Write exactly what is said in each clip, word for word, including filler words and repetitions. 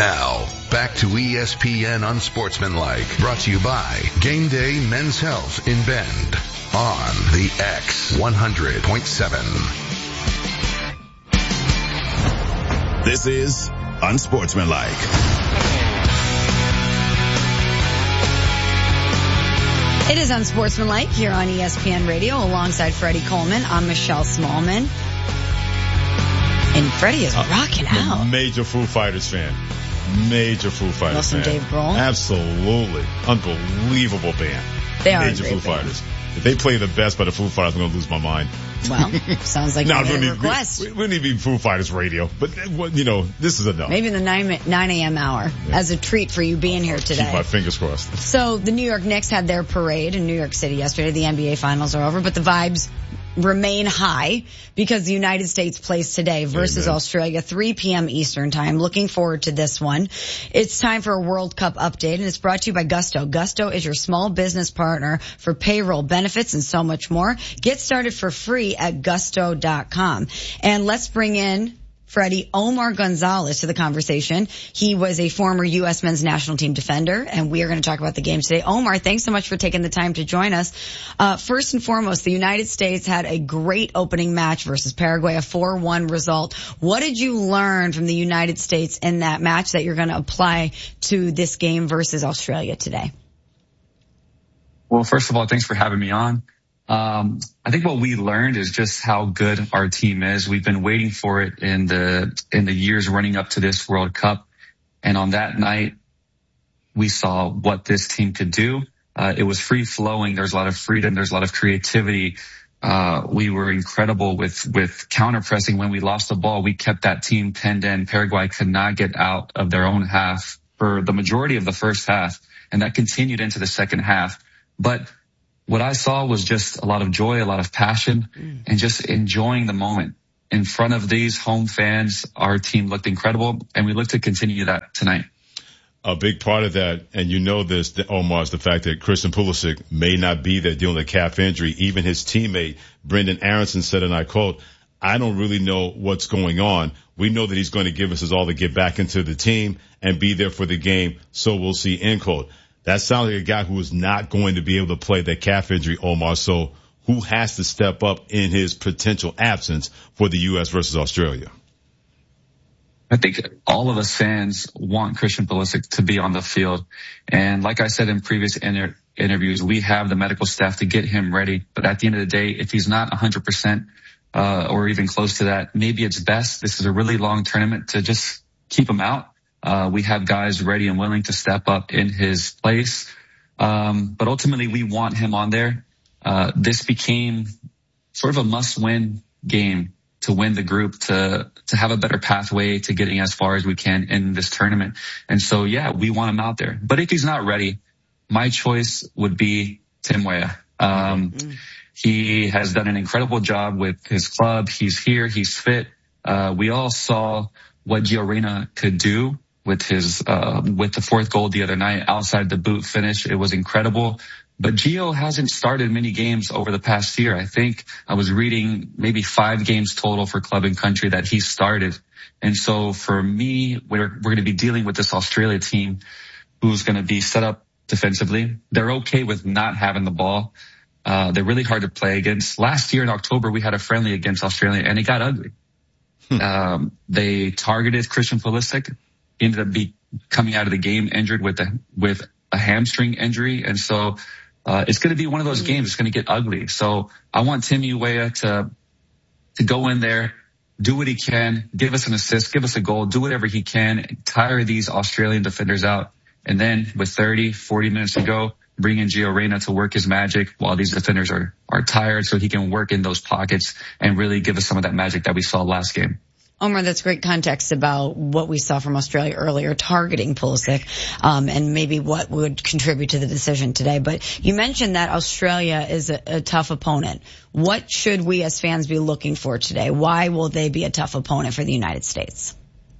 Now, back to E S P N Unsportsmanlike, brought to you by Game Day Men's Health in Bend on the X one hundred point seven. This is Unsportsmanlike. It is Unsportsmanlike here on E S P N Radio alongside Freddie Coleman. I'm Michelle Smallman. And Freddie is rocking uh, out. Major Foo Fighters fan. Major Foo Fighters Love some fan. Dave Grohl. Absolutely. Unbelievable band. They are Major a great Foo band. Fighters. If they play the best by the Foo Fighters, I'm going to lose my mind. Well, sounds like no, you made we a need, request. We, we need to be Foo Fighters radio. But, you know, this is enough. Maybe in the nine a.m. hour Yeah. as a treat for you being here today. Keep my fingers crossed. So the New York Knicks had their parade in New York City yesterday. The N B A Finals are over, but the vibes remain high because the United States plays today versus Amen. Australia, three p.m. Eastern time. Looking forward to this one. It's time for a World Cup update, and it's brought to you by Gusto. Gusto is your small business partner for payroll, benefits, and so much more. Get started for free at gusto dot com. And let's bring in Freddie, Omar Gonzalez to the conversation. He was a former U S men's national team defender, and we are going to talk about the game today. Omar, thanks so much for taking the time to join us. Uh, first and foremost, the United States had a great opening match versus Paraguay, a four one result. What did you learn from the United States in that match that you're going to apply to this game versus Australia today? Well, first of all, thanks for having me on. Um, I think what we learned is just how good our team is. We've been waiting for it in the, in the years running up to this World Cup. And on that night, we saw what this team could do. Uh, it was free flowing. There's a lot of freedom. There's a lot of creativity. Uh, we were incredible with, with counter pressing. When we lost the ball, we kept that team penned in. Paraguay could not get out of their own half for the majority of the first half. And that continued into the second half. But what I saw was just a lot of joy, a lot of passion, and just enjoying the moment. In front of these home fans, our team looked incredible, and we look to continue that tonight. A big part of that, and you know this, Omar, is the fact that Christian Pulisic may not be there dealing with a calf injury. Even his teammate, Brendan Aronson, said, and I quote, "I don't really know what's going on. We know that he's going to give us his all to get back into the team and be there for the game, so we'll see," end quote. That sounds like a guy who is not going to be able to play that calf injury, Omar. So who has to step up in his potential absence for the U S versus Australia? I think all of us fans want Christian Pulisic to be on the field. And like I said in previous inter- interviews, we have the medical staff to get him ready. But at the end of the day, if he's not one hundred percent uh, or even close to that, maybe it's best. This is a really long tournament to just keep him out. Uh, we have guys ready and willing to step up in his place. Um, but ultimately we want him on there. Uh, this became sort of a must-win game to win the group, to, to have a better pathway to getting as far as we can in this tournament. And so, yeah, we want him out there. But if he's not ready, my choice would be Tim Weah. Um, mm-hmm. He has done an incredible job with his club. He's here. He's fit. Uh, we all saw what Gio Reyna could do with his, uh, with the fourth goal the other night outside the boot finish. It was incredible. But Gio hasn't started many games over the past year. I think I was reading maybe five games total for club and country that he started. And so for me, we're, we're going to be dealing with this Australia team who's going to be set up defensively. They're okay with not having the ball. Uh, they're really hard to play against. Last year in October, we had a friendly against Australia and it got ugly. Hmm. Um, they targeted Christian Pulisic. He ended up be coming out of the game injured with a, with a hamstring injury. And so, uh, it's going to be one of those games. It's going to get ugly. So I want Tim Weah to, to go in there, do what he can, give us an assist, give us a goal, do whatever he can, tire these Australian defenders out. And then with thirty, forty minutes to go, bring in Gio Reyna to work his magic while these defenders are, are tired so he can work in those pockets and really give us some of that magic that we saw last game. Omar, that's great context about what we saw from Australia earlier, targeting Pulisic, um, and maybe what would contribute to the decision today. But you mentioned that Australia is a, a tough opponent. What should we as fans be looking for today? Why will they be a tough opponent for the United States?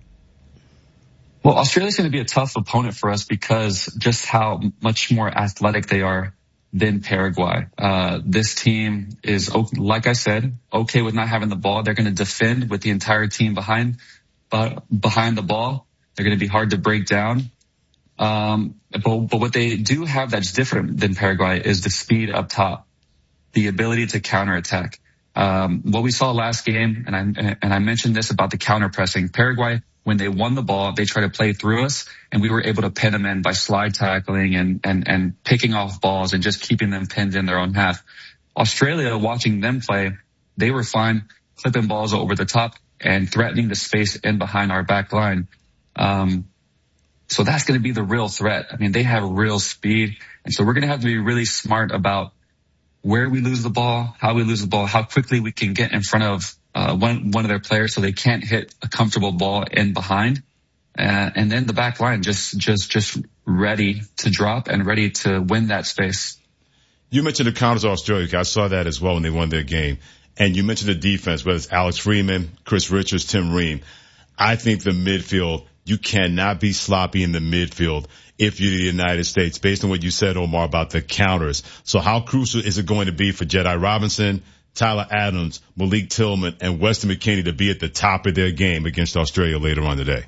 Well, Australia's going to be a tough opponent for us because just how much more athletic they are than Paraguay. Uh, this team is, like I said, okay with not having the ball. They're going to defend with the entire team behind, uh, behind the ball. They're going to be hard to break down. Um, but, but what they do have that's different than Paraguay is the speed up top, the ability to counterattack. Um, what we saw last game, and I, and I mentioned this about the counter pressing. Paraguay, when they won the ball, they tried to play through us, and we were able to pin them in by slide tackling and, and, and picking off balls and just keeping them pinned in their own half. Australia, watching them play, they were fine clipping balls over the top and threatening the space in behind our back line. Um, so that's going to be the real threat. I mean, they have real speed. And so we're going to have to be really smart about where we lose the ball, how we lose the ball, how quickly we can get in front of uh, one, one of their players so they can't hit a comfortable ball in behind. Uh, and then the back line just, just, just ready to drop and ready to win that space. You mentioned the counters of Australia. I saw that as well when they won their game. And you mentioned the defense, whether it's Alex Freeman, Chris Richards, Tim Ream. I think the midfield, you cannot be sloppy in the midfield if you're the United States, based on what you said, Omar, about the counters. So how crucial is it going to be for Jedi Robinson, Tyler Adams, Malik Tillman, and Weston McKennie to be at the top of their game against Australia later on today?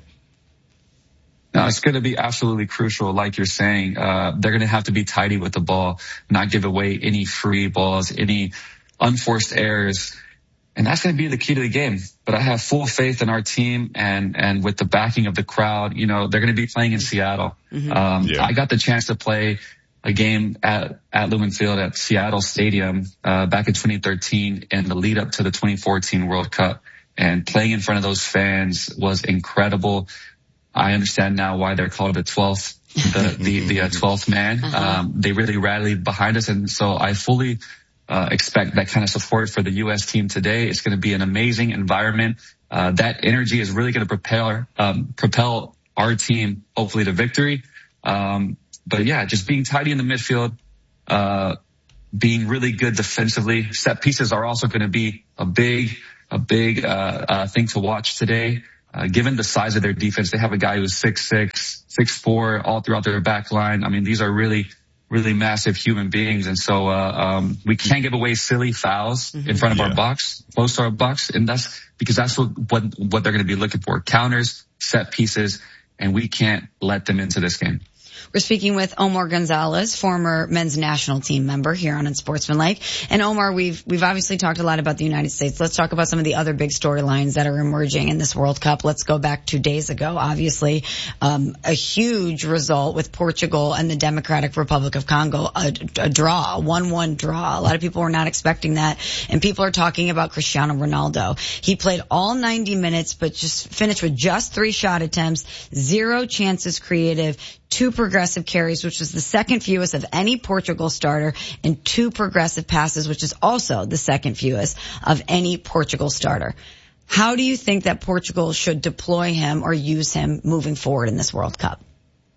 No, it's going to be absolutely crucial, like you're saying. Uh, they're going to have to be tidy with the ball, not give away any free balls, any unforced errors. And that's going to be the key to the game. But I have full faith in our team, and, and with the backing of the crowd, you know, they're going to be playing in Seattle. Mm-hmm. Um, yeah. I got the chance to play a game at, at Lumen Field at Seattle Stadium, uh, back in twenty thirteen in the lead up to the twenty fourteen World Cup. And playing in front of those fans was incredible. I understand now why they're called the twelfth, the, the, the uh, twelfth man. Uh-huh. Um, they really rallied behind us. And so I fully, uh, expect that kind of support for the U S team today. It's going to be an amazing environment. Uh, that energy is really going to propel, um, propel our team hopefully to victory. Um, but yeah, just being tidy in the midfield, uh, being really good defensively. Set pieces are also going to be a big, a big, uh, uh, thing to watch today. Uh, given the size of their defense, they have a guy who's six six, six four all throughout their back line. I mean, these are really, really massive human beings. And so, uh, um, we can't give away silly fouls mm-hmm. in front of yeah. our box, close to our box. And that's because that's what, what, what they're going to be looking for. Counters, set pieces, and we can't let them into this game. We're speaking with Omar Gonzalez, former men's national team member here on Unsportsmanlike. And Omar, we've we've obviously talked a lot about the United States. Let's talk about some of the other big storylines that are emerging in this World Cup. Let's go back two days ago. Obviously, um, a huge result with Portugal and the Democratic Republic of Congo, a, a draw, a one one draw. A lot of people were not expecting that. And people are talking about Cristiano Ronaldo. He played all ninety minutes, but just finished with just three shot attempts, zero chances creative, two progressive carries, which was the second fewest of any Portugal starter, and two progressive passes, which is also the second fewest of any Portugal starter. How do you think that Portugal should deploy him or use him moving forward in this World Cup?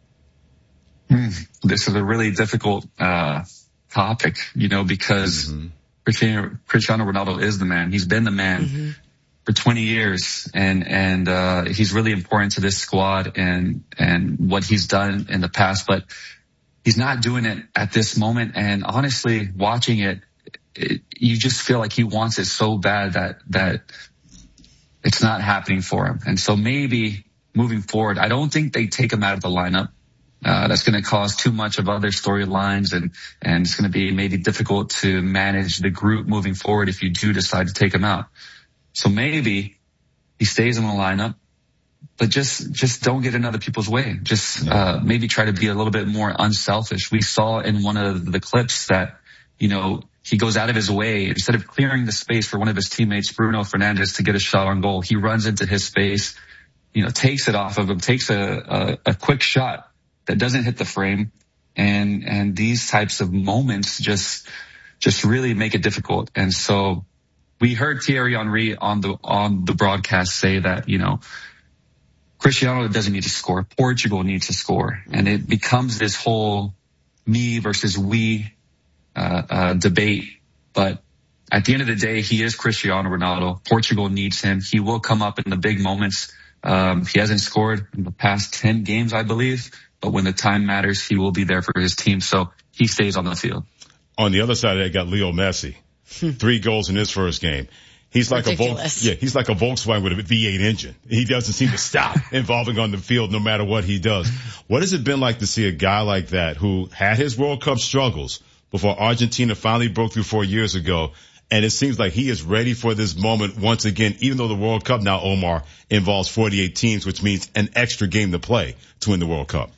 Hmm. This is a really difficult uh topic, you know, because mm-hmm. Cristiano, Cristiano Ronaldo is the man. He's been the man. Mm-hmm. for twenty years, and, and, uh, he's really important to this squad and, and what he's done in the past, but he's not doing it at this moment. And honestly, watching it, it, you just feel like he wants it so bad that, that it's not happening for him. And so maybe moving forward, I don't think they take him out of the lineup. Uh, that's going to cause too much of other storylines, and, and it's going to be maybe difficult to manage the group moving forward if you do decide to take him out. So maybe he stays in the lineup, but just, just don't get in other people's way. Just, uh, maybe try to be a little bit more unselfish. We saw in one of the clips that, you know, he goes out of his way. Instead of clearing the space for one of his teammates, Bruno Fernandes, to get a shot on goal, he runs into his space, you know, takes it off of him, takes a, a, a quick shot that doesn't hit the frame. And, and these types of moments just, just really make it difficult. And so, we heard Thierry Henry on the, on the broadcast say that, you know, Cristiano doesn't need to score. Portugal needs to score. And it becomes this whole me versus we, uh, uh, debate. But at the end of the day, he is Cristiano Ronaldo. Portugal needs him. He will come up in the big moments. Um, he hasn't scored in the past ten games, I believe, but when the time matters, he will be there for his team. So he stays on the field. On the other side of that, got Leo Messi. Three goals in his first game. He's like Ridiculous. a Vol- yeah, he's like a Volkswagen with a V eight engine. He doesn't seem to stop involving on the field no matter what he does. What has it been like to see a guy like that who had his World Cup struggles before Argentina finally broke through four years ago? And it seems like he is ready for this moment once again, even though the World Cup now, Omar, involves forty-eight teams, which means an extra game to play to win the World Cup.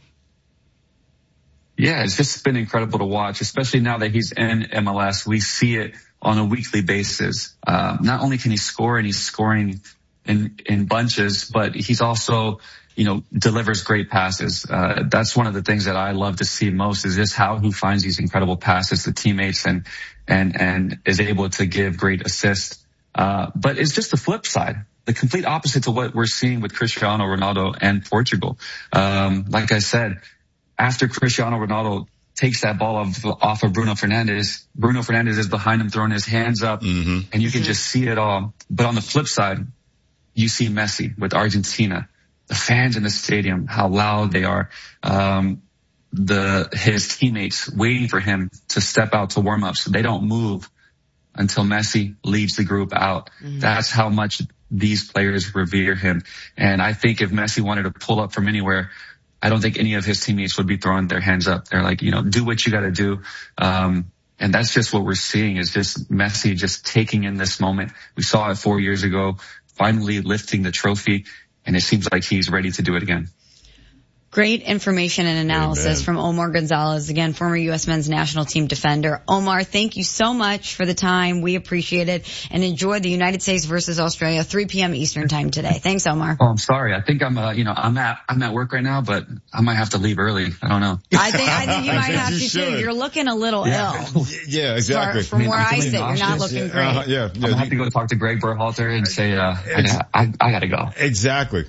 Yeah, it's just been incredible to watch, especially now that he's in M L S. We see it on a weekly basis. Uh, not only can he score, and he's scoring in, in bunches, but he's also, you know, delivers great passes. Uh, that's one of the things that I love to see most, is just how he finds these incredible passes to teammates and, and, and is able to give great assists. Uh, but it's just the flip side, the complete opposite to what we're seeing with Cristiano Ronaldo and Portugal. Um, like I said, after Cristiano Ronaldo takes that ball off, off of Bruno Fernandes, Bruno Fernandes is behind him throwing his hands up, mm-hmm. and you can just see it all. But on the flip side, you see Messi with Argentina, the fans in the stadium, how loud they are, um, the his teammates waiting for him to step out to warm up, so they don't move until Messi leads the group out. Mm-hmm. That's how much these players revere him. And I think if Messi wanted to pull up from anywhere, I don't think any of his teammates would be throwing their hands up. They're like, you know, do what you got to do. Um, and that's just what we're seeing, is just Messi just taking in this moment. We saw it four years ago, finally lifting the trophy, and it seems like he's ready to do it again. Great information and analysis Amen. from Omar Gonzalez, again, former U S men's national team defender. Omar, thank you so much for the time. We appreciate it, and enjoy the United States versus Australia, three p.m. Eastern time today. Thanks, Omar. Oh, I'm sorry. I think I'm, uh, you know, I'm at, I'm at work right now, but I might have to leave early. I don't know. I think, I think you might have you to should. too. You're looking a little Yeah. ill. Yeah, exactly. From where I sit, feeling you're not nauseous. looking Yeah, great. uh, yeah, I'm gonna yeah. have to go talk to Greg Berhalter and say, uh, I, got, I, I gotta go. Exactly.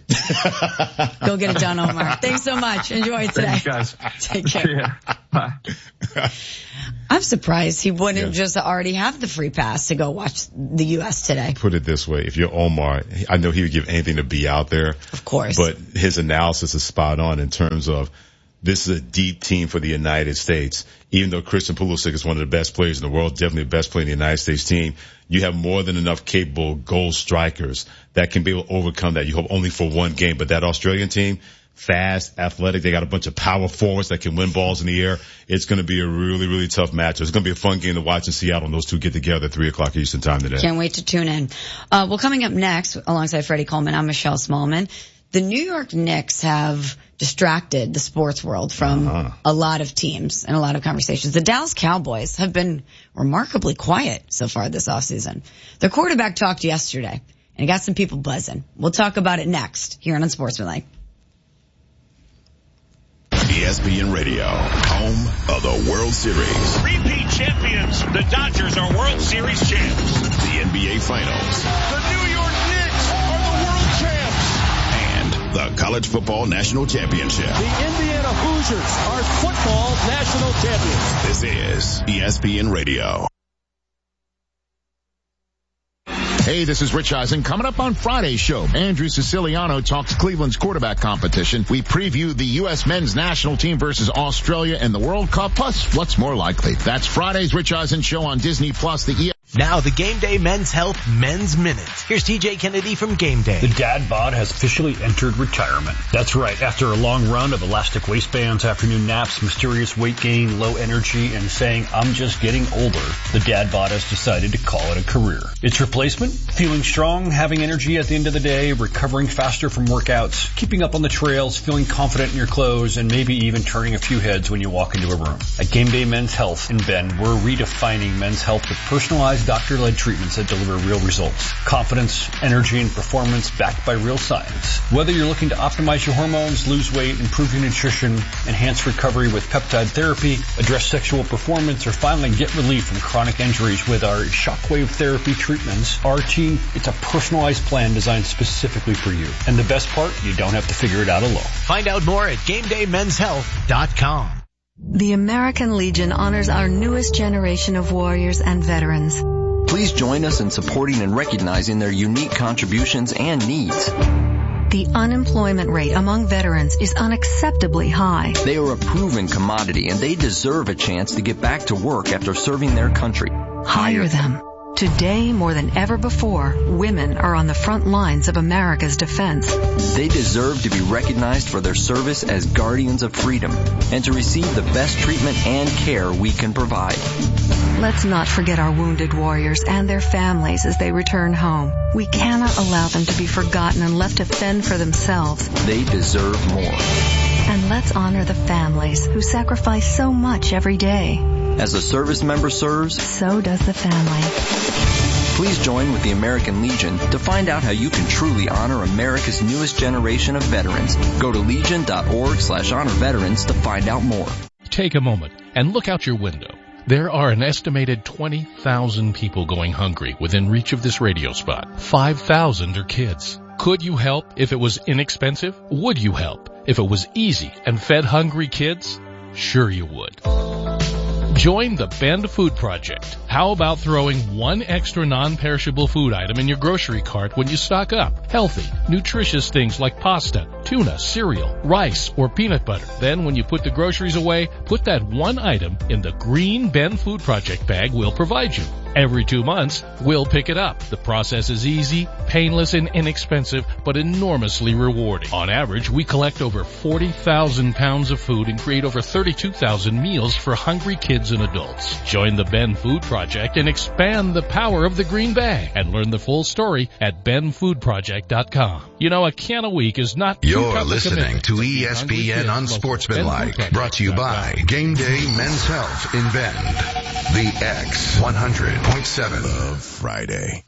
Go get it done, Omar. Thanks so much. Enjoy it today. Thanks, guys. Take care. Yeah. Bye. I'm surprised he wouldn't Yeah. just already have the free pass to go watch the U S today. Put it this way. If you're Omar, I know he would give anything to be out there. Of course. But his analysis is spot on in terms of this is a deep team for the United States. Even though Christian Pulisic is one of the best players in the world, definitely the best player in the United States team, you have more than enough capable goal strikers that can be able to overcome that. You hope only for one game. But that Australian team, fast, athletic, they got a bunch of power forwards that can win balls in the air. It's going to be a really, really tough match. It's going to be a fun game to watch in Seattle, and those two get together at three o'clock Eastern time today. Can't wait to tune in. Uh, well, coming up next, alongside Freddie Coleman, I'm Michelle Smallman. The New York Knicks have distracted the sports world from uh-huh. a lot of teams and a lot of conversations. The Dallas Cowboys have been remarkably quiet so far this offseason. Their quarterback talked yesterday, and it got some people buzzing. We'll talk about it next here on Unsportsmanlike. E S P N Radio, home of the World Series. Repeat champions, the Dodgers are World Series champs. The N B A Finals. The New York Knicks are the world champs. And the College Football National Championship. The Indiana Hoosiers are football national champions. This is E S P N Radio. Hey, this is Rich Eisen. Coming up on Friday's show, Andrew Siciliano talks Cleveland's quarterback competition. We preview the U S men's national team versus Australia in the World Cup, plus what's more likely. That's Friday's Rich Eisen show on Disney Plus. The E- Now the Game Day Men's Health Men's Minute. Here's T J Kennedy from Game Day. The dad bod has officially entered retirement. That's right. After a long run of elastic waistbands, afternoon naps, mysterious weight gain, low energy, and saying, I'm just getting older, the dad bod has decided to call it a career. Its replacement? Feeling strong, having energy at the end of the day, recovering faster from workouts, keeping up on the trails, feeling confident in your clothes, and maybe even turning a few heads when you walk into a room. At Game Day Men's Health in Bend, we're redefining men's health with personalized doctor-led treatments that deliver real results. Confidence, energy, and performance backed by real science. Whether you're looking to optimize your hormones, lose weight, improve your nutrition, enhance recovery with peptide therapy, address sexual performance, or finally get relief from chronic injuries with our shockwave therapy treatments, our team, it's a personalized plan designed specifically for you. And the best part, you don't have to figure it out alone. Find out more at game day men's health dot com. The American Legion honors our newest generation of warriors and veterans. Please join us in supporting and recognizing their unique contributions and needs. The unemployment rate among veterans is unacceptably high. They are a proven commodity and they deserve a chance to get back to work after serving their country. Hire them. Today, more than ever before, women are on the front lines of America's defense. They deserve to be recognized for their service as guardians of freedom and to receive the best treatment and care we can provide. Let's not forget our wounded warriors and their families as they return home. We cannot allow them to be forgotten and left to fend for themselves. They deserve more. And let's honor the families who sacrifice so much every day. As a service member serves, so does the family. Please join with the American Legion to find out how you can truly honor America's newest generation of veterans. Go to legion.org slash honor veterans to find out more. Take a moment and look out your window. There are an estimated twenty thousand people going hungry within reach of this radio spot. five thousand are kids. Could you help if it was inexpensive? Would you help if it was easy and fed hungry kids? Sure you would. Join the Bend Food Project. How about throwing one extra non-perishable food item in your grocery cart when you stock up? Healthy, nutritious things like pasta, tuna, cereal, rice, or peanut butter. Then when you put the groceries away, put that one item in the green Bend Food Project bag we'll provide you. Every two months, we'll pick it up. The process is easy, painless, and inexpensive, but enormously rewarding. On average, we collect over forty thousand pounds of food and create over thirty-two thousand meals for hungry kids and adults. Join the Ben Food Project and expand the power of the green bag and learn the full story at ben food project dot com. You know, a can a week is not... You're listening to E S P N Unsportsmanlike, brought to you by Game Day Men's Health in Bend. The X one hundred point seven. Love Friday.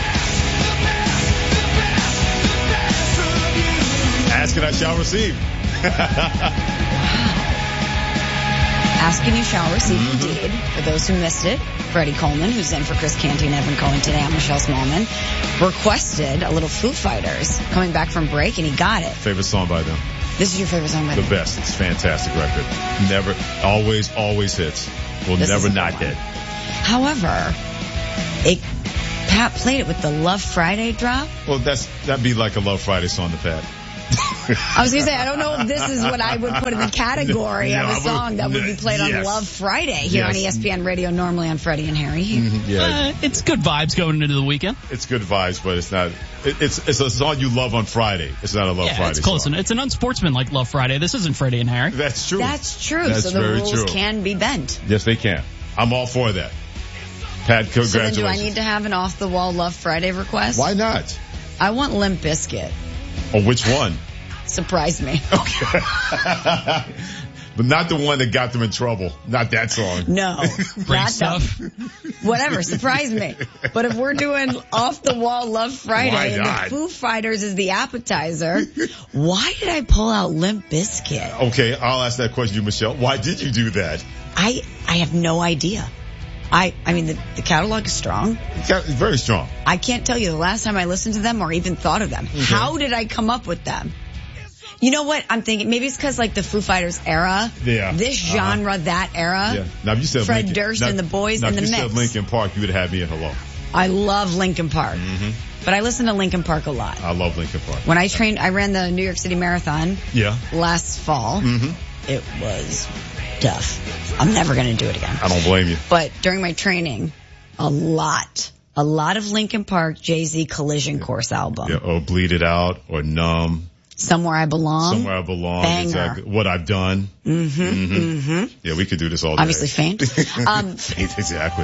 Ask and I shall receive. Ask and you shall receive, mm-hmm. Indeed. For those who missed it, Freddie Coleman, who's in for Chris Canty and Evan Cohen today, I'm Michelle Smallman, requested a little Foo Fighters coming back from break, and he got it. Favorite song by them? This is your favorite song by them? The best. It's a fantastic record. Never, always, always hits. Will This never is not the one. hit. However, it, Pat played it with the Love Friday drop. Well, that's that'd be like a Love Friday song to Pat. I was going to say, I don't know if this is what I would put in the category no, of a song that would be played yes. on Love Friday here yes. on E S P N Radio, normally on Freddie and Harry. Mm-hmm, yeah. Uh, it's good vibes going into the weekend. It's good vibes, but it's not. It, it's it's a song you love on Friday. It's not a Love yeah, Friday it's close. song. It's an unsportsmanlike Love Friday. This isn't Freddie and Harry. That's true. That's true. That's so the very rules true. can be bent. Yes, they can. I'm all for that. Pat, congratulations. So then do I need to have an off-the-wall Love Friday request? Why not? I want Limp Bizkit. Oh, which one? Surprise me. Okay. But not the one that got them in trouble. Not that song. No. Break stuff. Whatever. Surprise me. But if we're doing off-the-wall Love Friday and the Foo Fighters is the appetizer, why did I pull out Limp Bizkit? Okay, I'll ask that question to you, Michelle. Why did you do that? I I have no idea. I I mean, the, the catalog is strong. It's very strong. I can't tell you the last time I listened to them or even thought of them. Mm-hmm. How did I come up with them? You know what? I'm thinking maybe it's because like the Foo Fighters era. Yeah. This genre, uh-huh. that era. Yeah. Now if you said Fred Lincoln, Durst now, and the boys now in the if you mix. said Linkin Park, you would have me in hello. I love Linkin Park. Mm-hmm. But I listen to Linkin Park a lot. I love Linkin Park. When I trained, I ran the New York City Marathon. Yeah. Last fall. Mm-hmm. It was tough. I'm never going to do it again. I don't blame you. But during my training, a lot, a lot of Linkin Park, Jay-Z Collision Course album. Yeah, or Bleed It Out, or Numb. Somewhere I Belong. Somewhere I Belong. Banger. Exactly. What I've Done. Mm-hmm. Mm-hmm. mm-hmm. Yeah, we could do this all day. Obviously Faint. Um, Faint, exactly.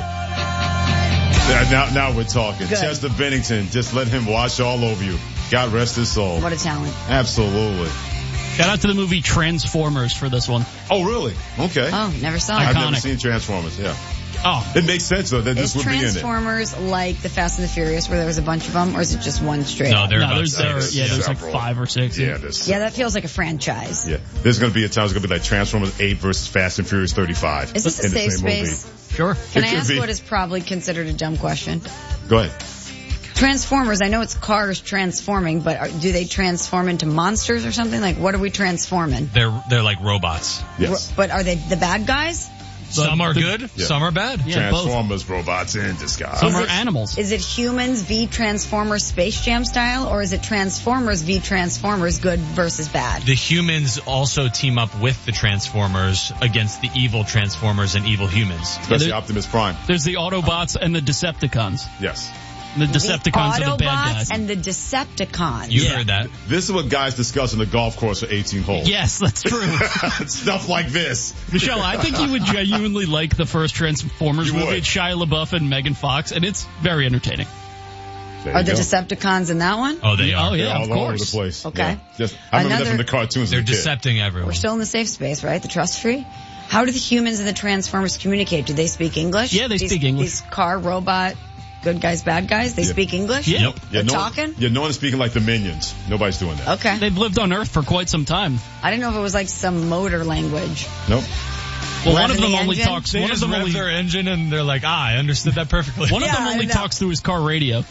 Yeah, now, now we're talking. Good. Chester Bennington, just let him wash all over you. God rest his soul. What a talent. Absolutely. Shout out to the movie Transformers for this one. Oh, really? Okay. Oh, never saw it. I've Iconic. never seen Transformers, yeah. Oh. It makes sense, though, that Is this would be in it. Transformers like the Fast and the Furious where there was a bunch of them, or is it just one straight No, up? there, No, no, there's, there, there's yeah, there's like several. five or six. Yeah, there's Yeah, that feels like a franchise. Yeah. There's going to be a time it's going to be like Transformers eight versus Fast and Furious thirty-five. Is this a in the safe same space? movie. Sure. Can It I could ask be. what is probably considered a dumb question? Go ahead. Transformers, I know it's cars transforming, but are, do they transform into monsters or something? Like, what are we transforming? They're they're like robots. Yes. But are they the bad guys? Some are the, good, Yeah. some are bad. Yeah, Transformers, robots in disguise. Some Is are it- animals. Is it humans v Transformers Space Jam style, or is it Transformers v Transformers good versus bad? The humans also team up with the Transformers against the evil Transformers and evil humans. Especially Yeah, Optimus Prime. There's the Autobots and the Decepticons. Yes. The Decepticons the are the bad Autobots guys. and the Decepticons. You Yeah. heard that. This is what guys discuss on the golf course for eighteen holes. Yes, that's true. Stuff like this. Michelle, I think you would genuinely like the first Transformers You movie. would. It's Shia LaBeouf and Megan Fox, and it's very entertaining. There Are you the go. Decepticons in that one? Oh, they are. Oh, yeah, They're all of all over the course. place. Okay. Yeah. Just, I remember Another- that from the cartoons. They're as a kid. decepting everyone. We're still in the safe space, right? The trust tree? How do the humans and the Transformers communicate? Do they speak English? Yeah, they these, speak English. These car, robot, good guys, bad guys, they Yeah. speak English? Yeah. Yep. They're yeah, no, talking? Yeah, no one's speaking like the Minions. Nobody's doing that. Okay. They've lived on Earth for quite some time. I didn't know if it was like some motor language. Nope. Well, one Revving of them the only engine? talks. They One of just them rev only. their engine and they're like, ah, I understood that perfectly. One of Yeah, them I only know. talks through his car radio.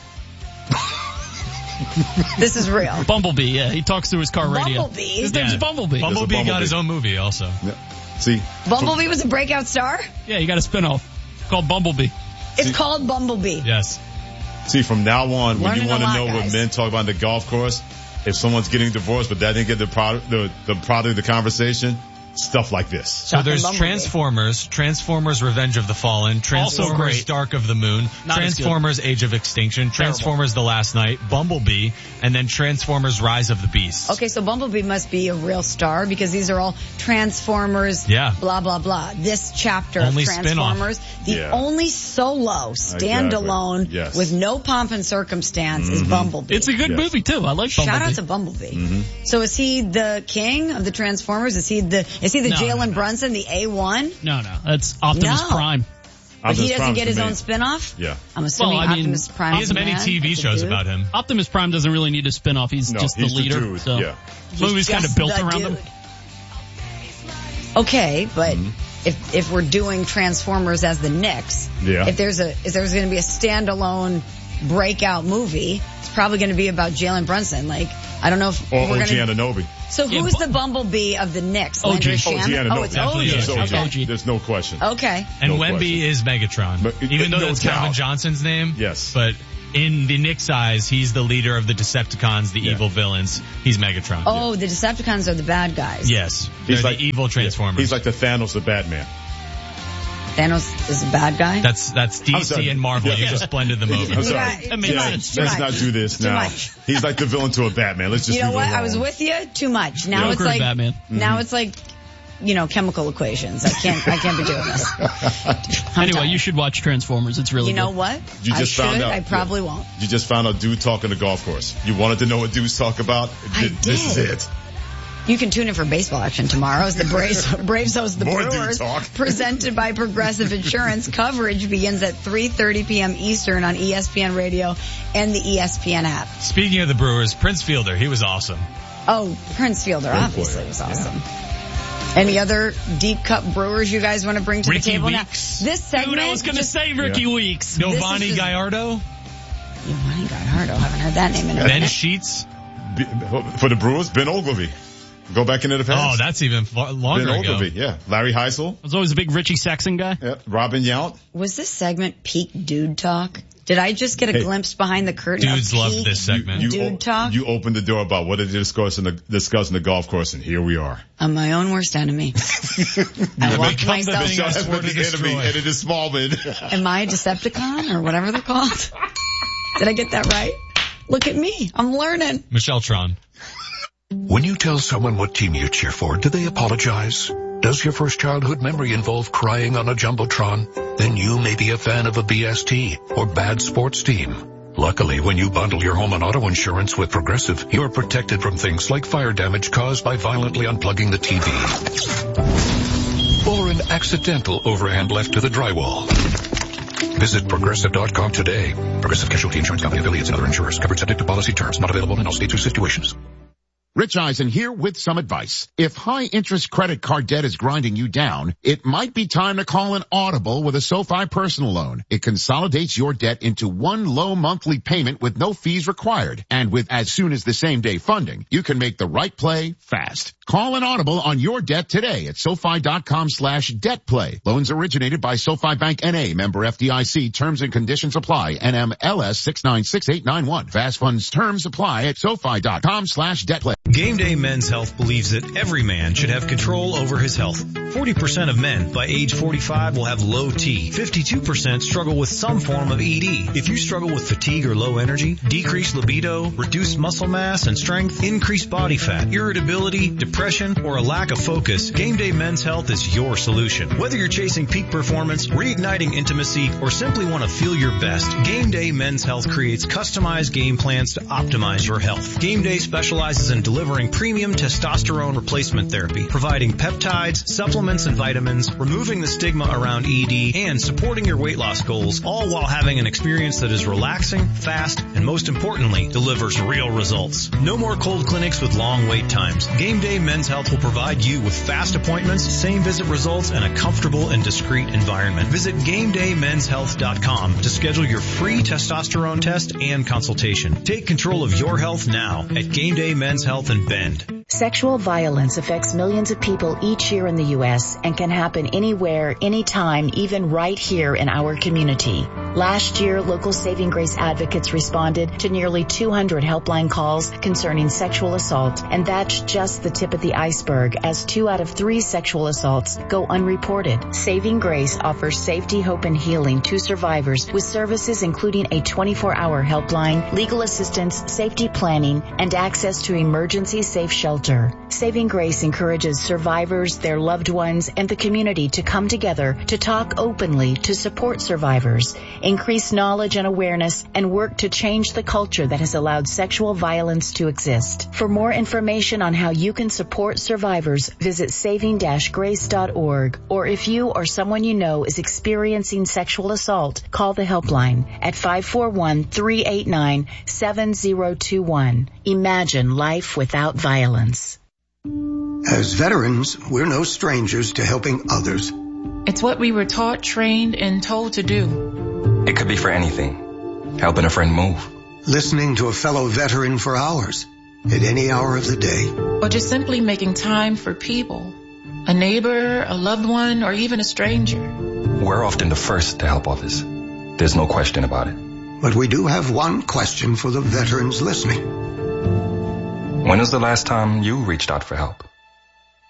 This is real. Bumblebee, yeah, he talks through his car radio. Bumblebee? His name's Yeah. Bumblebee. Bumblebee Bumblebee. got his own movie also. Yeah. See, Bumblebee was a breakout star? Yeah, he got a spinoff called Bumblebee. It's See- called Bumblebee. Yes. see, from now on, when Learning you a want to lot, know what guys. men talk about on the golf course, if someone's getting divorced but that didn't get the product, the, the product of the conversation, stuff like this. So Shocking there's Bumblebee. Transformers, Transformers Revenge of the Fallen, Transformers great. Dark of the Moon, Not as good. Transformers Age of Extinction, Transformers The Last Night, Bumblebee, and then Transformers Rise of the Beast. Okay, so Bumblebee must be a real star because these are all Transformers, Yeah. blah, blah, blah. This chapter Only of spin-off. Transformers, the Yeah. only solo, standalone, Yes. with no pomp and circumstance is Bumblebee. It's a good Yes. movie too. I like Shout Bumblebee. out to Bumblebee. So is he the king of the Transformers? Is he the, is he the No, Jalen no, no. Brunson, the A one? No, no, that's Optimus No. Prime. But Optimus he doesn't Prime's get his the own main- spin-off? Yeah. I'm assuming Well, I mean, Optimus Prime He has is a many man, T V like a shows dude. about him. Optimus Prime doesn't really need a spinoff. He's No, just he's the leader. the dude. So Yeah. the movie's kind of Just built the around dude. him. Okay, but Mm-hmm. if if we're doing Transformers as the Knicks, Yeah. if there's a if there's going to be a standalone breakout movie, it's probably going to be about Jalen Brunson. Like I don't know if Or we're O G going to. Ananobi. So Yeah, who's but- the Bumblebee of the Knicks? O G. Landry O G Shamet? Ananobi. Oh, it's Definitely O G. is It's O G. O G. There's no question. Okay. And No Wemby question. is Megatron. But- even though no that's doubt. Calvin Johnson's name. Yes. But in the Knicks' eyes, he's the leader of the Decepticons, the Yeah. evil villains. He's Megatron. Oh, the Decepticons are the bad guys. Yes. They're He's like the evil Transformers. He's like the Thanos of Batman. Thanos is a bad guy. That's that's D I'm C sorry. and Marvel. Yeah, You yeah. just blended them over. I'm sorry. Yeah, That makes too sense. much, too Let's much. not do this Too now. much. He's like the villain to a Batman. Let's just You know leave it what? I alone. was with you. Too much. Now Yeah. it's Joker like Batman. now it's like you know chemical equations. I can't. I can't be doing this. I'm Anyway, tired. you should watch Transformers. It's really You know good. what? You I just should. found out. I probably won't. You just found out dude talk on the golf course. You wanted to know what dudes talk about? I This is did. it. You can tune in for baseball action tomorrow as the Braves, Braves host the More dude Brewers, talk. presented by Progressive Insurance. Coverage begins at three thirty p.m. Eastern on E S P N Radio and the E S P N app. Speaking of the Brewers, Prince Fielder, he was awesome. Oh, Prince Fielder Great obviously player. was awesome. Any other deep cup brewers you guys want to bring to Ricky the table Weeks. now? This segment. Dude, I was going to just- say Ricky Yeah. Weeks. This is Giovanni just- Gallardo, Giovanni Gallardo. Haven't heard that name in a Ben minute. Sheets. Be- For the Brewers, Ben Ogilvy. Go back into the Oh, past. that's even far, Ben longer ago. Ogilvy, yeah. Larry Heisel, I was always a big Richie Sexton guy. yeah. Robin Yount. Was this segment peak dude talk? Did I just get a Hey. glimpse behind the curtain? of Dudes love peak this segment. You, Dude o- talk? you opened the door about what they discuss in the, discuss in the golf course, and here we are. I'm my own worst enemy. I walk become the myself. thing I That's swore what to the enemy, destroy. and it is Smallman. Am I a Decepticon or whatever they're called? Did I get that right? Look at me. I'm learning. Michelle Tron. When you tell someone what team you cheer for, do they apologize? Does your first childhood memory involve crying on a Jumbotron? Then you may be a fan of a B S T or bad sports team. Luckily, when you bundle your home and auto insurance with Progressive, you're protected from things like fire damage caused by violently unplugging the T V. Or an accidental overhand left to the drywall. Visit Progressive dot com today. Progressive Casualty Insurance Company affiliates and other insurers. Covered subject to policy terms. Not available in all states or situations. Rich Eisen here with some advice. If high interest credit card debt is grinding you down, it might be time to call an audible with a SoFi personal loan. It consolidates your debt into one low monthly payment with no fees required. And with as soon as the same day funding, you can make the right play fast. Call an audible on your debt today at SoFi.com slash debt play. Loans originated by SoFi Bank N A, member F D I C. Terms and conditions apply. N M L S six nine six eight nine one. Fast funds terms apply at SoFi.com slash debt play. Game Day Men's Health believes that every man should have control over his health. forty percent of men by age forty-five will have low T. fifty-two percent struggle with some form of E D. If you struggle with fatigue or low energy, decreased libido, reduced muscle mass and strength, increased body fat, irritability, depression, or a lack of focus, Game Day Men's Health is your solution. Whether you're chasing peak performance, reigniting intimacy, or simply want to feel your best, Game Day Men's Health creates customized game plans to optimize your health. Game Day specializes in delivering premium testosterone replacement therapy, providing peptides, supplements, and vitamins, removing the stigma around E D, and supporting your weight loss goals, all while having an experience that is relaxing, fast, and most importantly, delivers real results. No more cold clinics with long wait times. Game Day Men's Health will provide you with fast appointments, same visit results, and a comfortable and discreet environment. Visit game day men's health dot com to schedule your free testosterone test and consultation. Take control of your health now at Game Day Men's Health in Bend. Sexual violence affects millions of people each year in the U S and can happen anywhere, anytime, even right here in our community. Last year, local Saving Grace advocates responded to nearly two hundred helpline calls concerning sexual assault, and that's just the tip of the iceberg, as two out of three sexual assaults go unreported. Saving Grace offers safety, hope, and healing to survivors with services including a twenty-four hour helpline, legal assistance, safety planning, and access to emergency safe shelter. Saving Grace encourages survivors, their loved ones, and the community to come together to talk openly to support survivors, increase knowledge and awareness, and work to change the culture that has allowed sexual violence to exist. For more information on how you can support survivors, visit saving dash grace dot org. Or if you or someone you know is experiencing sexual assault, call the helpline at five four one, three eight nine, seven zero two one. Imagine life without violence. As veterans, we're no strangers to helping others. It's what we were taught, trained, and told to do. It could be for anything. Helping a friend move. Listening to a fellow veteran for hours, at any hour of the day. Or just simply making time for people. A neighbor, a loved one, or even a stranger. We're often the first to help others. There's no question about it. But we do have one question for the veterans listening. When was the last time you reached out for help?